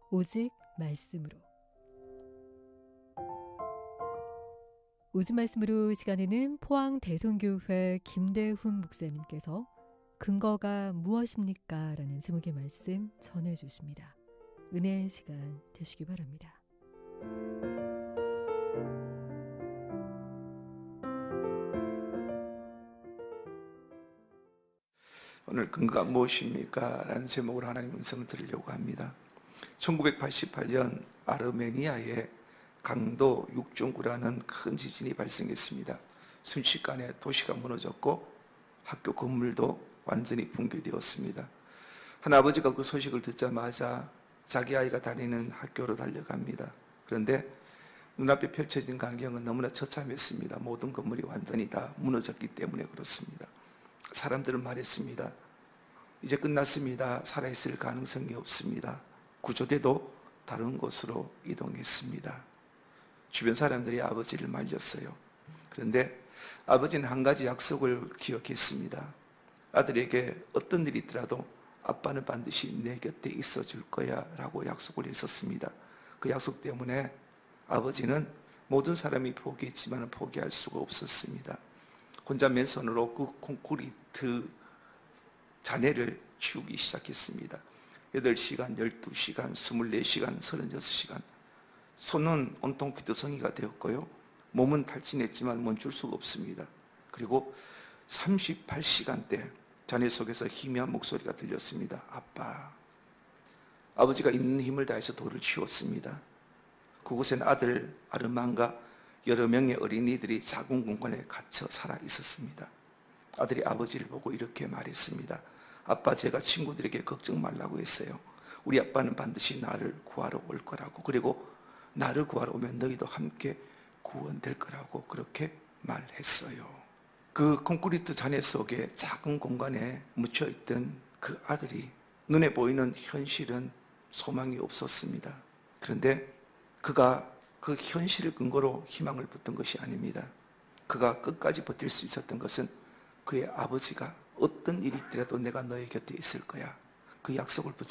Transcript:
오직 말씀으로. 오직 말씀으로 시간에는 포항 대성교회 김대훈 목사님께서 근거가 무엇입니까? 라는 제목의 말씀 전해주십니다. 은혜의 시간 되시기 바랍니다. 오늘 근거가 무엇입니까? 라는 제목으로 하나님 음성을 들으려고 합니다. 1988년 아르메니아의 강도 6.9라는 큰 지진이 발생했습니다. 순식간에 도시가 무너졌고 학교 건물도 완전히 붕괴되었습니다. 한 아버지가 그 소식을 듣자마자 자기 아이가 다니는 학교로 달려갑니다. 그런데 눈앞에 펼쳐진 광경은 너무나 처참했습니다. 모든 건물이 완전히 다 무너졌기 때문에 그렇습니다. 사람들은 말했습니다. 이제 끝났습니다. 살아있을 가능성이 없습니다. 구조대도 다른 곳으로 이동했습니다. 주변 사람들이 아버지를 말렸어요. 그런데 아버지는 한 가지 약속을 기억했습니다. 아들에게 어떤 일이 있더라도 아빠는 반드시 내 곁에 있어 줄 거야 라고 약속을 했었습니다. 그 약속 때문에 아버지는 모든 사람이 포기했지만 포기할 수가 없었습니다. 혼자 맨손으로 그 콘크리트 잔해를 치우기 시작했습니다. 8시간, 12시간, 24시간, 36시간. 손은 온통 피투성이가 되었고요. 몸은 탈진했지만 멈출 수가 없습니다. 그리고 38시간대 잔해 속에서 희미한 목소리가 들렸습니다. 아빠. 아버지가 있는 힘을 다해서 돌을 치웠습니다. 그곳엔 아들 아르만과 여러 명의 어린이들이 작은 공간에 갇혀 살아 있었습니다. 아들이 아버지를 보고 이렇게 말했습니다. 아빠, 제가 친구들에게 걱정 말라고 했어요. 우리 아빠는 반드시 나를 구하러 올 거라고, 그리고 나를 구하러 오면 너희도 함께 구원될 거라고 그렇게 말했어요. 그 콘크리트 잔해 속에 작은 공간에 묻혀있던 그 아들이 눈에 보이는 현실은 소망이 없었습니다. 그런데 그가 그 현실을 근거로 희망을 붙든 것이 아닙니다. 그가 끝까지 버틸 수 있었던 것은 그의 아버지가 어떤 일이 있더라도 내가 너의 곁에 있을 거야, 그 약속을 붙잡고